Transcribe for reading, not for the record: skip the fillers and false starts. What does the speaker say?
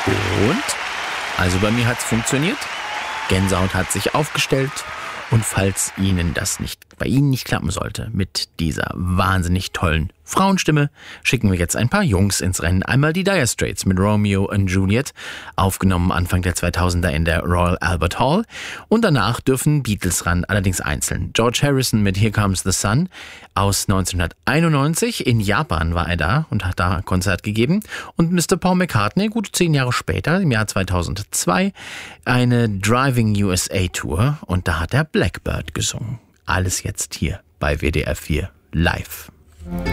Und? Also bei mir hat's funktioniert. Gänsehaut hat sich aufgestellt. Und falls bei Ihnen nicht klappen sollte mit dieser wahnsinnig tollen Frauenstimme, schicken wir jetzt ein paar Jungs ins Rennen. Einmal die Dire Straits mit Romeo and Juliet, aufgenommen Anfang der 2000er in der Royal Albert Hall. Und danach dürfen Beatles ran, allerdings einzeln. George Harrison mit Here Comes the Sun aus 1991. In Japan war er da und hat da ein Konzert gegeben. Und Mr. Paul McCartney, gut 10 Jahre später, im Jahr 2002, eine Driving USA Tour. Und da hat er Blackbird gesungen. Alles jetzt hier bei WDR 4 live.